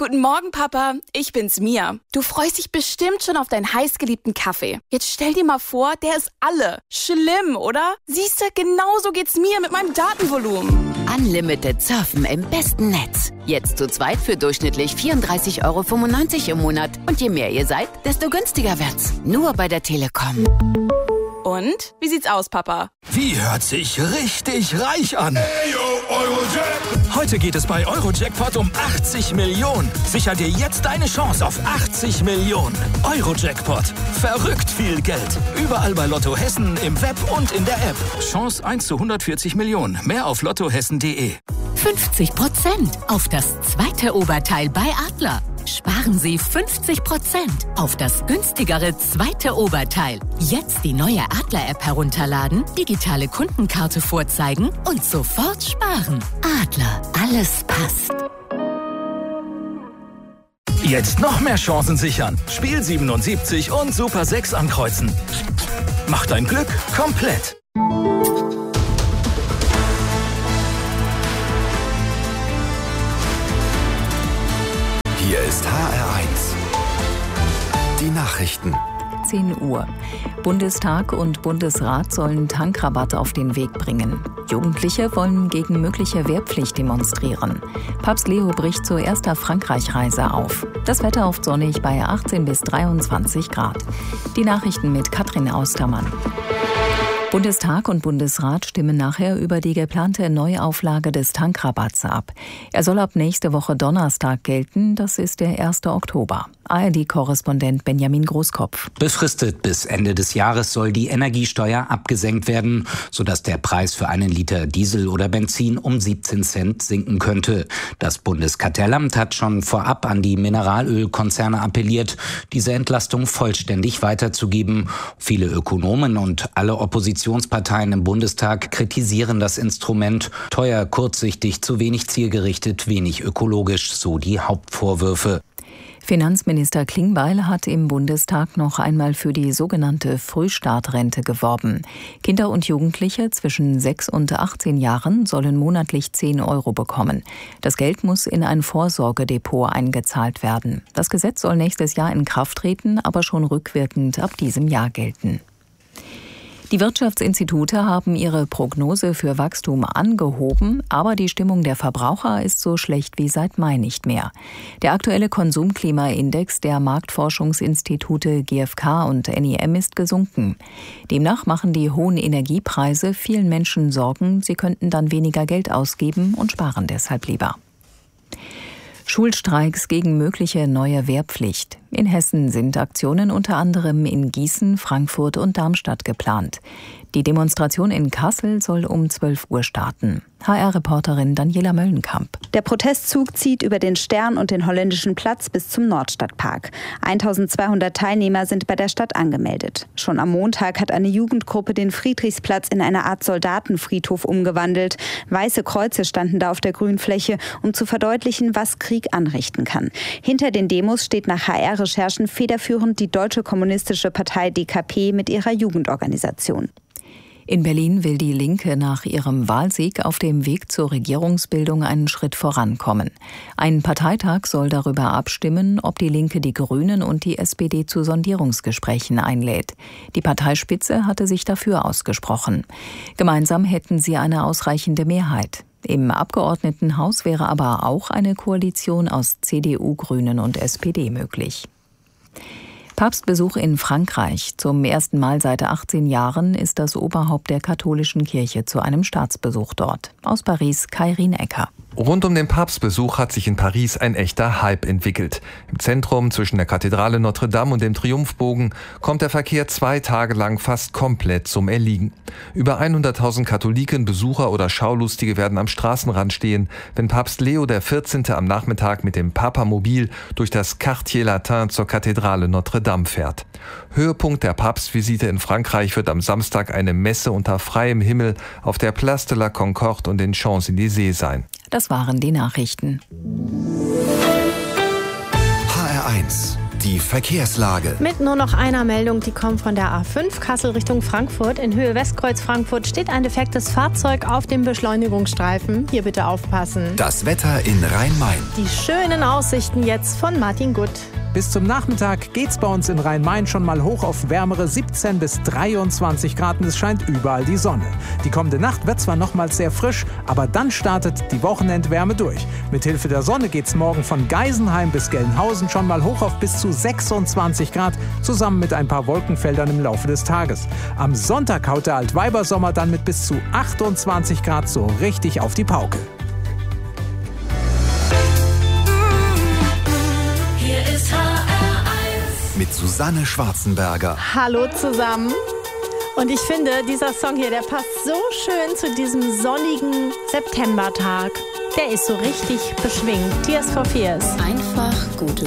Guten Morgen, Papa. Ich bin's, Mia. Du freust dich bestimmt schon auf deinen heißgeliebten Kaffee. Jetzt stell dir mal vor, der ist alle. Schlimm, oder? Siehste, genauso geht's mir mit meinem Datenvolumen. Unlimited surfen im besten Netz. Jetzt zu zweit für durchschnittlich 34,95 € im Monat. Und je mehr ihr seid, desto günstiger wird's. Nur bei der Telekom. Und? Wie sieht's aus, Papa? Wie hört sich richtig reich an? Hey, yo, Eurojackpot. Heute geht es bei Eurojackpot um 80 Millionen. Sicher dir jetzt deine Chance auf 80 Millionen. Eurojackpot. Verrückt viel Geld. Überall bei Lotto Hessen, im Web und in der App. Chance 1 zu 140 Millionen. Mehr auf lottohessen.de. 50% auf das zweite Oberteil bei Adler. Sparen Sie 50% auf das günstigere zweite Oberteil. Jetzt die neue Adler-App herunterladen, digitale Kundenkarte vorzeigen und sofort sparen. Adler, alles passt. Jetzt noch mehr Chancen sichern. Spiel 77 und Super 6 ankreuzen. Mach dein Glück komplett. Hier ist HR1. Die Nachrichten. 10 Uhr. Bundestag und Bundesrat sollen Tankrabatt auf den Weg bringen. Jugendliche wollen gegen mögliche Wehrpflicht demonstrieren. Papst Leo bricht zur erster Frankreich-Reise auf. Das Wetter oft sonnig bei 18 bis 23 Grad. Die Nachrichten mit Katrin Austermann. Bundestag und Bundesrat stimmen nachher über die geplante Neuauflage des Tankrabatts ab. Er soll ab nächste Woche Donnerstag gelten, das ist der 1. Oktober. ARD-Korrespondent Benjamin Großkopf. Befristet bis Ende des Jahres soll die Energiesteuer abgesenkt werden, sodass der Preis für einen Liter Diesel oder Benzin um 17 Cent sinken könnte. Das Bundeskartellamt hat schon vorab an die Mineralölkonzerne appelliert, diese Entlastung vollständig weiterzugeben. Viele Ökonomen und alle Oppositionsparteien im Bundestag kritisieren das Instrument. Teuer, kurzsichtig, zu wenig zielgerichtet, wenig ökologisch, so die Hauptvorwürfe. Finanzminister Klingbeil hat im Bundestag noch einmal für die sogenannte Frühstartrente geworben. Kinder und Jugendliche zwischen 6 und 18 Jahren sollen monatlich 10 € bekommen. Das Geld muss in ein Vorsorgedepot eingezahlt werden. Das Gesetz soll nächstes Jahr in Kraft treten, aber schon rückwirkend ab diesem Jahr gelten. Die Wirtschaftsinstitute haben ihre Prognose für Wachstum angehoben, aber die Stimmung der Verbraucher ist so schlecht wie seit Mai nicht mehr. Der aktuelle Konsumklimaindex der Marktforschungsinstitute GfK und NIM ist gesunken. Demnach machen die hohen Energiepreise vielen Menschen Sorgen, sie könnten dann weniger Geld ausgeben und sparen deshalb lieber. Schulstreiks gegen mögliche neue Wehrpflicht. In Hessen sind Aktionen unter anderem in Gießen, Frankfurt und Darmstadt geplant. Die Demonstration in Kassel soll um 12 Uhr starten. HR-Reporterin Daniela Möllenkamp. Der Protestzug zieht über den Stern und den Holländischen Platz bis zum Nordstadtpark. 1200 Teilnehmer sind bei der Stadt angemeldet. Schon am Montag hat eine Jugendgruppe den Friedrichsplatz in eine Art Soldatenfriedhof umgewandelt. Weiße Kreuze standen da auf der Grünfläche, um zu verdeutlichen, was Krieg anrichten kann. Hinter den Demos steht nach HR-Recherchen federführend die Deutsche Kommunistische Partei DKP mit ihrer Jugendorganisation. In Berlin will die Linke nach ihrem Wahlsieg auf dem Weg zur Regierungsbildung einen Schritt vorankommen. Ein Parteitag soll darüber abstimmen, ob die Linke die Grünen und die SPD zu Sondierungsgesprächen einlädt. Die Parteispitze hatte sich dafür ausgesprochen. Gemeinsam hätten sie eine ausreichende Mehrheit. Im Abgeordnetenhaus wäre aber auch eine Koalition aus CDU, Grünen und SPD möglich. Papstbesuch in Frankreich. Zum ersten Mal seit 18 Jahren ist das Oberhaupt der katholischen Kirche zu einem Staatsbesuch dort. Aus Paris, Kairin Ecker. Rund um den Papstbesuch hat sich in Paris ein echter Hype entwickelt. Im Zentrum zwischen der Kathedrale Notre Dame und dem Triumphbogen kommt der Verkehr 2 Tage lang fast komplett zum Erliegen. Über 100.000 Katholiken, Besucher oder Schaulustige werden am Straßenrand stehen, wenn Papst Leo XIV. Am Nachmittag mit dem Papamobil durch das Quartier Latin zur Kathedrale Notre Dame fährt. Höhepunkt der Papstvisite in Frankreich wird am Samstag eine Messe unter freiem Himmel auf der Place de la Concorde und den Champs-Élysées sein. Das waren die Nachrichten. HR1 Die Verkehrslage. Mit nur noch einer Meldung, die kommt von der A5 Kassel Richtung Frankfurt. In Höhe Westkreuz Frankfurt steht ein defektes Fahrzeug auf dem Beschleunigungsstreifen. Hier bitte aufpassen. Das Wetter in Rhein-Main. Die schönen Aussichten jetzt von Martin Gutt. Bis zum Nachmittag geht's bei uns in Rhein-Main schon mal hoch auf wärmere 17 bis 23 Grad und es scheint überall die Sonne. Die kommende Nacht wird zwar nochmals sehr frisch, aber dann startet die Wochenendwärme durch. Mithilfe der Sonne geht's morgen von Geisenheim bis Gelnhausen schon mal hoch auf bis zu 26 Grad, zusammen mit ein paar Wolkenfeldern im Laufe des Tages. Am Sonntag haut der Altweibersommer dann mit bis zu 28 Grad so richtig auf die Pauke. Mit Susanne Schwarzenberger. Hallo zusammen. Und ich finde, dieser Song hier, der passt so schön zu diesem sonnigen Septembertag. Der ist so richtig beschwingt. Tears for Fears. Einfach gute